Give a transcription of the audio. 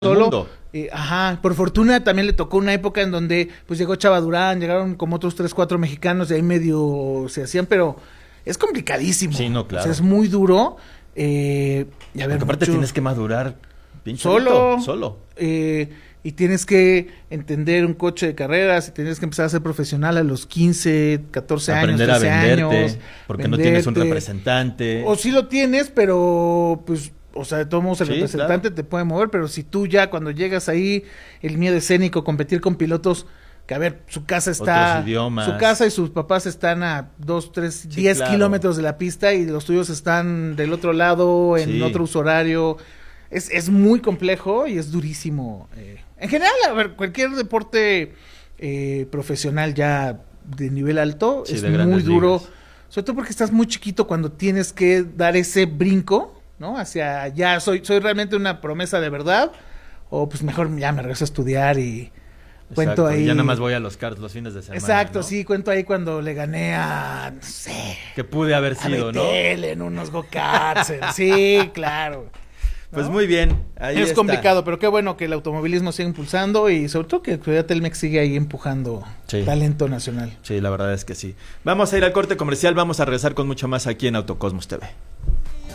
solo. Por fortuna también le tocó una época en donde pues llegó Chava Durán, llegaron como otros 3, 4 mexicanos y ahí medio se hacían, pero es complicadísimo. Sí, no, claro. O sea, es muy duro. Y a ver, porque aparte tienes que madurar solo. Y tienes que entender un coche de carreras y tienes que empezar a ser profesional a los 15, 14 aprender años, 13 a venderte, años. porque no tienes un representante. O sí lo tienes, pero pues... O sea, de todos modos el Sí, representante claro. te puede mover, pero si tú ya cuando llegas ahí, el miedo escénico, competir con pilotos, que a ver, su casa está... Otros idiomas. Su casa y sus papás están a 2, 3, Sí, 10 claro. kilómetros de la pista y los tuyos están del otro lado, en Sí. otro uso horario. Es muy complejo y es durísimo. En general, a ver, cualquier deporte profesional ya de nivel alto Sí, es de muy grandes duro. ligas. Sobre todo porque estás muy chiquito cuando tienes que dar ese brinco, ¿no? Hacia ya soy realmente una promesa de verdad, o pues mejor ya me regreso a estudiar y cuento Exacto, ahí. ya nada más voy a los karts los fines de semana. Exacto, ¿no? sí, cuento ahí cuando le gané a, no sé, Que pude haber a sido, ¿no? Betel en unos go-karts. Sí, claro. Pues ¿no? muy bien. Ahí Es está. complicado, pero qué bueno que el automovilismo sigue impulsando y sobre todo que todavía Telmex sigue ahí empujando Sí. talento nacional. Sí, la verdad es que sí. Vamos a ir al corte comercial, vamos a regresar con mucho más aquí en Autocosmos TV.